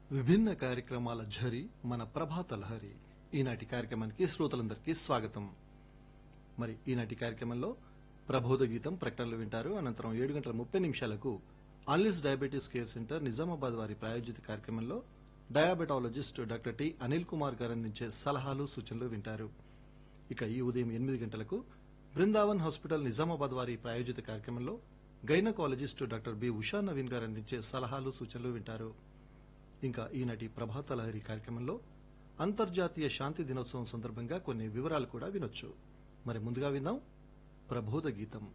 విభిన్న కార్యక్రమాల ఝరి మన ప్రభాత లహరి ఈనాటి కార్యక్రమానికి శ్రోతలందరికీ స్వాగతం. మరి ఈనాటి కార్యక్రమంలో ప్రబోధ గీతం ప్రకటనలు వింటారు. అనంతరం 7:30 Annelise diabetes care centre Nizamabad వారి ప్రాయోజిత కార్యక్రమంలో diabetologist doctor T Anil Kumar గారు అందించే సలహాలు సూచనలు వింటారు. ఇక ఈ ఉదయం 8 గంటలకు బృందావన్ హాస్పిటల్ నిజామాబాద్ వారి ప్రాయోజిత కార్యక్రమంలో gynaecologist doctor B Usha Naveen గారు అందించే సలహాలు సూచనలు వింటారు. ఇంకా ఈనాటి ప్రభాత లహరి కార్యక్రమంలో అంతర్జాతీయ శాంతి దినోత్సవం సందర్భంగా కొన్ని వివరాలు కూడా వినొచ్చు. మరి ముందుగా విందాం ప్రబోధ గీతం.